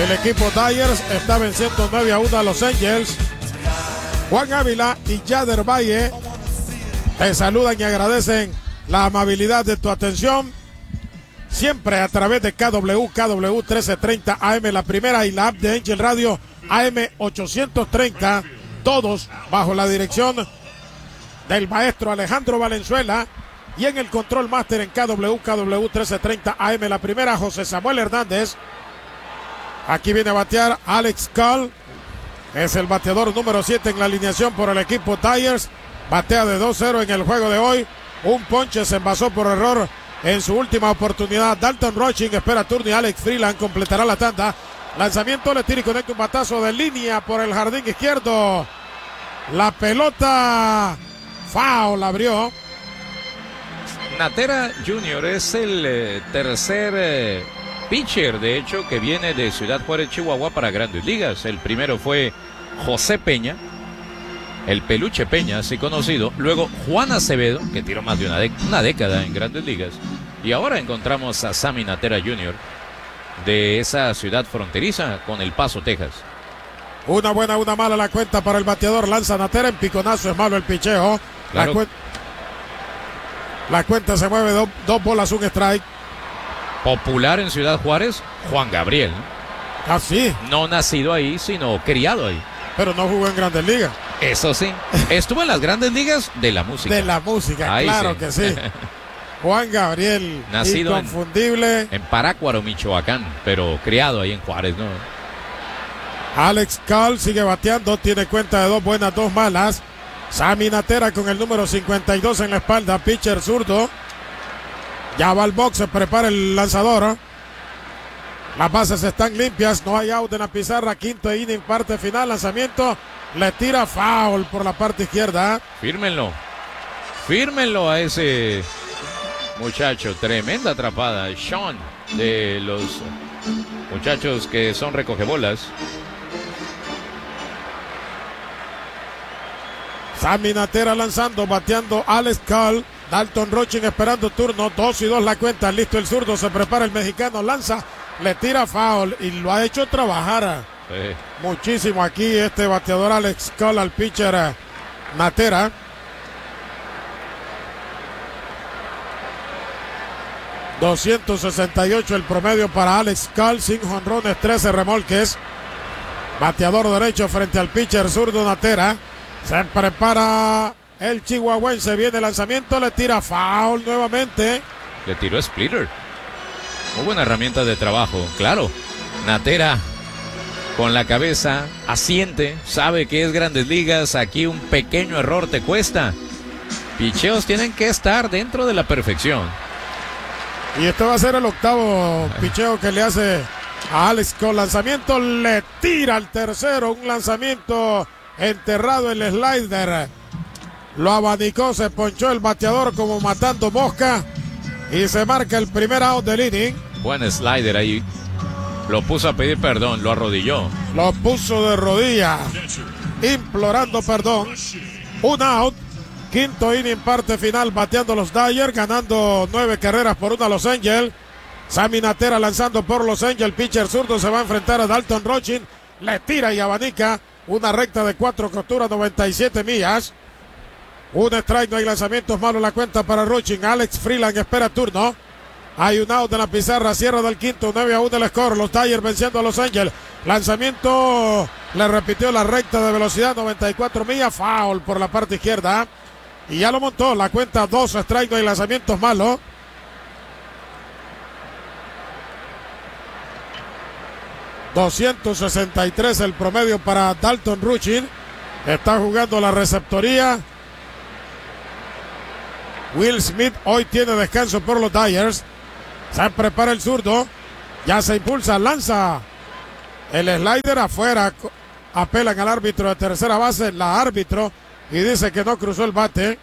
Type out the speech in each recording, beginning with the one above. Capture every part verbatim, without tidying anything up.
El equipo Dyers está venciendo nueve a uno a Los Angels. Juan Ávila y Yader Valle te saludan y agradecen la amabilidad de tu atención. Siempre a través de K W, K W trece treinta A M, la primera, y la app de Angel Radio A M ochocientos treinta. Todos bajo la dirección del maestro Alejandro Valenzuela. Y en el control máster en K W, K W trece treinta A M, la primera, José Samuel Hernández. Aquí viene a batear Alex Call. Es el bateador número siete en la alineación por el equipo Tigers. Batea de dos cero en el juego de hoy. Un ponche se envasó por error en su última oportunidad. Dalton Rochin espera turno y Alex Freeland completará la tanda. Lanzamiento, le tira y conecta un batazo de línea por el jardín izquierdo. La pelota foul, abrió. Natera junior es el eh, tercer eh, pitcher, de hecho, que viene de Ciudad Juárez, Chihuahua, para Grandes Ligas. El primero fue José Peña, el Peluche Peña, así conocido. Luego Juan Acevedo, que tiró más de una, de una década en Grandes Ligas. Y ahora encontramos a Sammy Natera junior de esa ciudad fronteriza con El Paso, Texas. Una buena, una mala la cuenta para el bateador. Lanza Natera, en piconazo es malo el picheo. Claro. La, cu la cuenta se mueve, do dos bolas, un strike. Popular en Ciudad Juárez, Juan Gabriel. Ah, sí. No nacido ahí, sino criado ahí. Pero no jugó en Grandes Ligas. Eso sí. Estuvo en las Grandes Ligas de la música. De la música, ahí claro sí. que sí. Juan Gabriel, nacido inconfundible. En, en Parácuaro, Michoacán, pero criado ahí en Juárez, ¿no? Alex Call sigue bateando, tiene cuenta de dos buenas, dos malas. Sammy Natera con el número cincuenta y dos en la espalda, pitcher zurdo. Ya va al box, se prepara el lanzador. Las bases están limpias, no hay out en la pizarra. Quinto inning, parte final, lanzamiento. Le tira foul por la parte izquierda. Fírmenlo. Fírmenlo a ese muchacho. Tremenda atrapada. Sean, de los muchachos que son recogebolas. Sammy Natera lanzando, bateando Alex Call. Dalton Rochin esperando turno, dos y dos la cuenta, listo el zurdo, se prepara el mexicano, lanza, le tira foul y lo ha hecho trabajar sí. muchísimo aquí este bateador Alex Call al pitcher Natera. doscientos sesenta y ocho el promedio para Alex Call, cinco jonrones, trece remolques. Bateador derecho frente al pitcher zurdo Natera. Se prepara el chihuahuense, viene el lanzamiento, le tira foul nuevamente. Le tiró splitter. Muy buena herramienta de trabajo, claro. Natera con la cabeza asiente, sabe que es Grandes Ligas, aquí un pequeño error te cuesta. Picheos tienen que estar dentro de la perfección. Y este va a ser el octavo picheo que le hace a Alex con lanzamiento, le tira al tercero, un lanzamiento enterrado el slider. Lo abanicó, se ponchó el bateador como matando mosca y se marca el primer out del inning. Buen slider ahí. Lo puso a pedir perdón, lo arrodilló. Lo puso de rodillas, implorando perdón. Un out. Quinto inning, parte final, bateando los Dyers, ganando nueve carreras por una a Los Angels. Sammy Natera lanzando por Los Angels, pitcher zurdo se va a enfrentar a Dalton Rochin. Le tira y abanica. Una recta de cuatro costuras, noventa y siete millas. Un strike, no hay lanzamientos malos, la cuenta para Rochin. Alex Freeland espera turno. Hay un out en la pizarra, cierra del quinto, nueve a uno el score. Los Tigers venciendo a Los Angels. Lanzamiento, le repitió la recta de velocidad, noventa y cuatro millas. Foul por la parte izquierda. Y ya lo montó, la cuenta dos strike, no hay lanzamientos malos. doscientos sesenta y tres el promedio para Dalton Rochin. Está jugando la receptoría. Will Smith hoy tiene descanso por los Dyers. Se prepara el zurdo. Ya se impulsa, lanza. El slider afuera. Apelan al árbitro de tercera base, la árbitro, y dice que no cruzó el bate.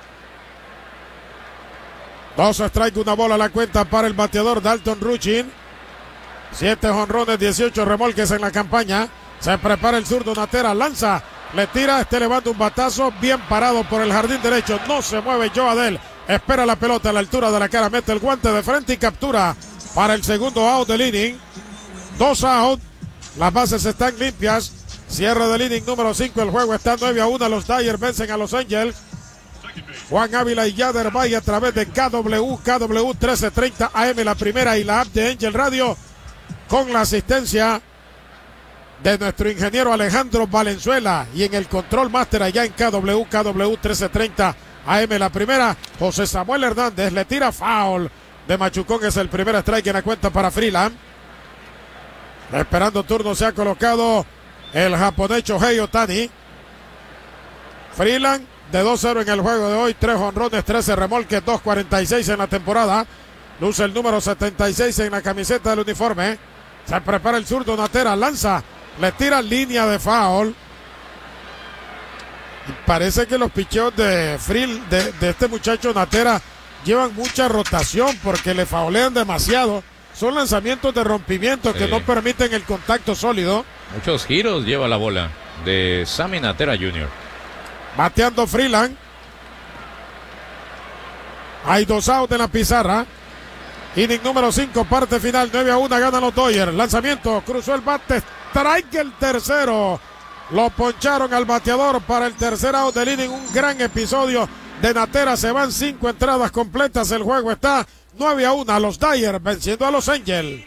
Dos strike, una bola a la cuenta para el bateador Dalton Rochin. Siete jonrones, dieciocho remolques en la campaña. Se prepara el zurdo Natera, lanza, le tira, este levanta un batazo, bien parado por el jardín derecho, no se mueve Joe Adell, espera la pelota a la altura de la cara, mete el guante de frente y captura para el segundo out del inning. Dos out, Las bases están limpias. Cierre del inning número cinco. El juego está nueve a uno. Los Dodgers vencen a Los Angels. Juan Ávila y Yader Valle a través de K W, K W trece treinta A M, la primera, y la app de Angel Radio, con la asistencia de nuestro ingeniero Alejandro Valenzuela, y en el control máster allá en K W, K W trece treinta A M, la primera, José Samuel Hernández le tira foul de Machucón. Es el primer strike en la cuenta para Freeland. Esperando turno se ha colocado el japonés Shohei Ohtani. Freeland de dos cero en el juego de hoy, tres jonrones, trece remolques, dos cuarenta y seis en la temporada. Luce el número setenta y seis en la camiseta del uniforme. Se prepara el zurdo Natera, lanza, le tira línea de foul. Y parece que los picheos de, Free, de, de este muchacho Natera llevan mucha rotación porque le faulean demasiado. Son lanzamientos de rompimiento, sí, que no permiten el contacto sólido. Muchos giros lleva la bola de Sammy Natera junior Bateando Freeland. Hay dos outs en la pizarra. Inning número cinco, parte final, nueve a uno, ganan los Dodgers. Lanzamiento, cruzó el bate, strike el tercero. Lo poncharon al bateador para el tercer out del inning. Un gran episodio de Natera. Se van cinco entradas completas. El juego está nueve a uno. Los Dodgers venciendo a Los Angels.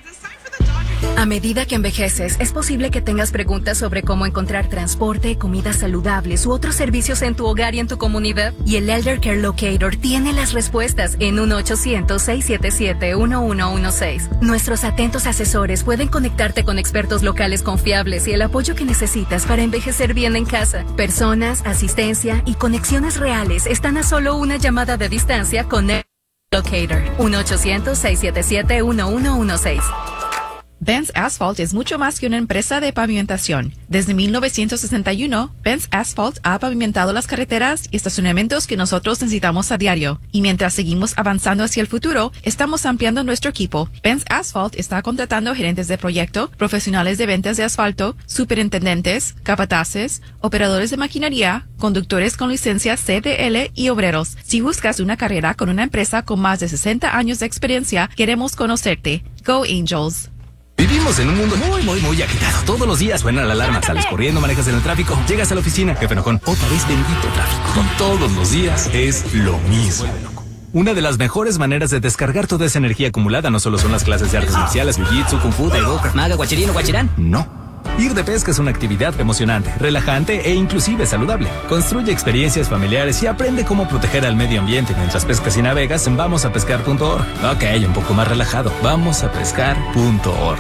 A medida que envejeces, es posible que tengas preguntas sobre cómo encontrar transporte, comidas saludables u otros servicios en tu hogar y en tu comunidad. Y el Elder Care Locator tiene las respuestas en uno ochocientos, seiscientos setenta y siete, uno uno uno seis. Nuestros atentos asesores pueden conectarte con expertos locales confiables y el apoyo que necesitas para envejecer bien en casa. Personas, asistencia y conexiones reales están a solo una llamada de distancia con el Locator. uno ochocientos, seiscientos setenta y siete, uno uno uno seis. Benz Asphalt es mucho más que una empresa de pavimentación. Desde mil novecientos sesenta y uno, Benz Asphalt ha pavimentado las carreteras y estacionamientos que nosotros necesitamos a diario. Y mientras seguimos avanzando hacia el futuro, estamos ampliando nuestro equipo. Benz Asphalt está contratando gerentes de proyecto, profesionales de ventas de asfalto, superintendentes, capataces, operadores de maquinaria, conductores con licencia C D L y obreros. Si buscas una carrera con una empresa con más de sesenta años de experiencia, queremos conocerte. Go Angels. Vivimos en un mundo muy, muy, muy agitado. Todos los días suena la alarma, sales corriendo, manejas en el tráfico, llegas a la oficina, jefe enojón, otra vez bendito tráfico. Todos los días es lo mismo. Una de las mejores maneras de descargar toda esa energía acumulada no solo son las clases de artes marciales, jiu-jitsu, kung fu, taekwondo, krav maga, guachirino, guachirán. No. Ir de pesca es una actividad emocionante, relajante e inclusive saludable. Construye experiencias familiares y aprende cómo proteger al medio ambiente mientras pescas y navegas en vamos a pescar punto org. Ok, un poco más relajado. vamos a pescar punto org.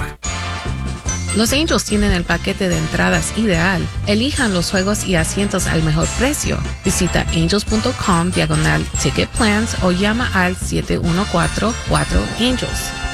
Los Angels tienen el paquete de entradas ideal. Elijan los juegos y asientos al mejor precio. Visita angels punto com diagonal ticket plans o llama al siete uno cuatro, cuatro Angels.